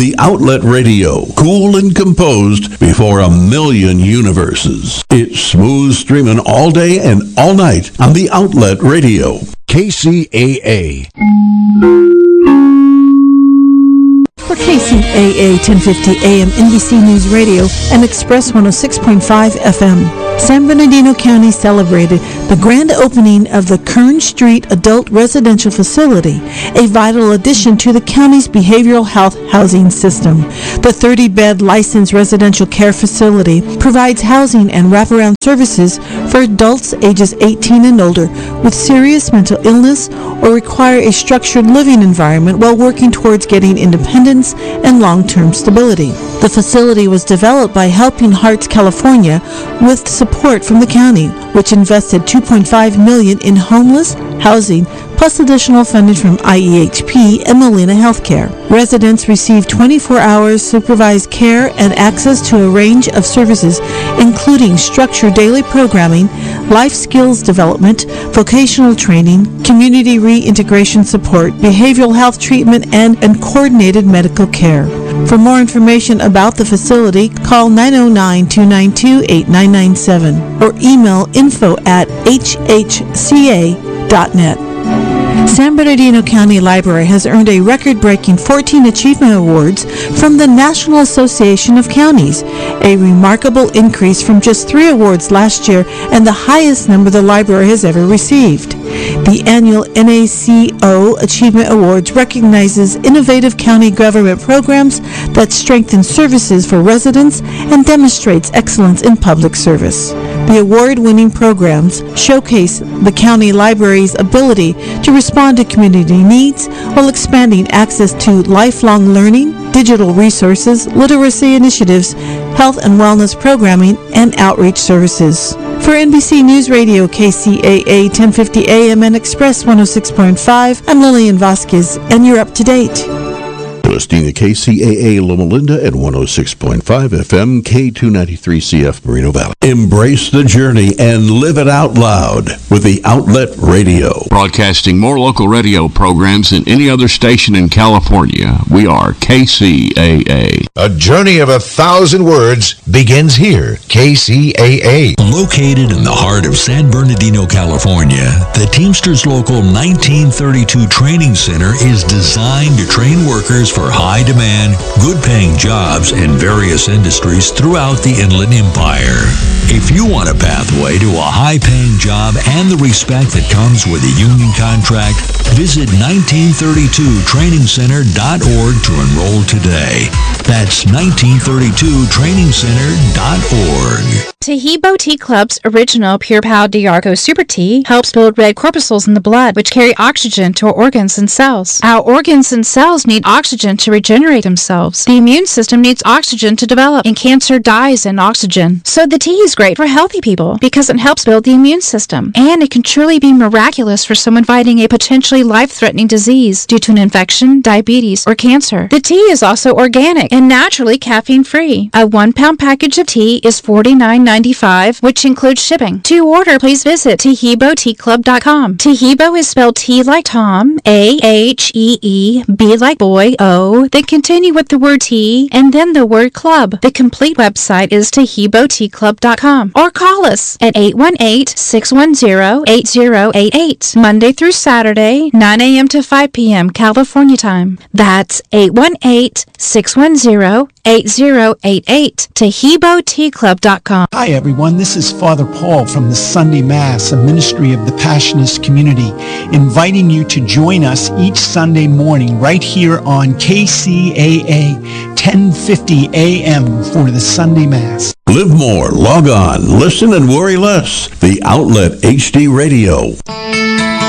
The Outlet Radio, cool and composed before a million universes. It's smooth streaming all day and all night on the Outlet Radio. KCAA. For KCAA 1050 AM NBC News Radio and Express 106.5 FM, San Bernardino County celebrated the grand opening of the Kern Street Adult Residential Facility, a vital addition to the county's behavioral health housing system. The 30-bed licensed residential care facility provides housing and wraparound services for adults ages 18 and older with serious mental illness or require a structured living environment while working towards getting independence and long-term stability. The facility was developed by Helping Hearts California with support from the county, which invested $2.5 million in homeless housing, plus additional funding from IEHP and Molina Healthcare. Residents receive 24 hours supervised care and access to a range of services, including structured daily programming, life skills development, vocational training, community reintegration support, behavioral health treatment, and coordinated medical care. For more information about the facility, call 909-292-8997 or email info@hhca.net. San Bernardino County Library has earned a record-breaking 14 Achievement Awards from the National Association of Counties, a remarkable increase from just 3 awards last year and the highest number the library has ever received. The annual NACO Achievement Awards recognizes innovative county government programs that strengthen services for residents and demonstrates excellence in public service. The award-winning programs showcase the county library's ability to respond to community needs while expanding access to lifelong learning, digital resources, literacy initiatives, health and wellness programming, and outreach services. For NBC News Radio, KCAA 1050 AM and Express 106.5, I'm Lillian Vasquez, and you're up to date. Listening to KCAA Loma Linda at 106.5 FM, K293CF Moreno Valley. Embrace the journey and live it out loud with the Outlet Radio. Broadcasting more local radio programs than any other station in California. We are KCAA. A journey of 1,000 words begins here. KCAA. Located in the heart of San Bernardino, California, the Teamsters Local 1932 Training Center is designed to train workers for high-demand, good-paying jobs in various industries throughout the Inland Empire. If you want a pathway to a high-paying job and the respect that comes with a union contract, visit 1932trainingcenter.org to enroll today. That's 1932trainingcenter.org. Tahibo Tea Club's original Pure Pau Diarco Super Tea helps build red corpuscles in the blood, which carry oxygen to our organs and cells. Our organs and cells need oxygen to regenerate themselves. The immune system needs oxygen to develop, and cancer dies in oxygen. So the tea is great for healthy people because it helps build the immune system. And it can truly be miraculous for someone fighting a potentially life-threatening disease due to an infection, diabetes, or cancer. The tea is also organic and naturally caffeine-free. A 1-pound package of tea is $49.95, which includes shipping. To order, please visit TahiboTeaClub.com. Tahibo is spelled T like Tom, A-H-E-E, B like boy, O, then continue with the word tea, and then the word club. The complete website is TahiboTeaClub.com. Or call us at 818-610-8088, Monday through Saturday, 9 a.m. to 5 p.m. California time. That's 818-610-8088, TahiboTeaClub.com. Hi everyone, this is Father Paul from the Sunday Mass, a ministry of the Passionist community, inviting you to join us each Sunday morning right here on KCAA 1050 AM for the Sunday Mass. Live more, log on, listen and worry less. The Outlet HD Radio.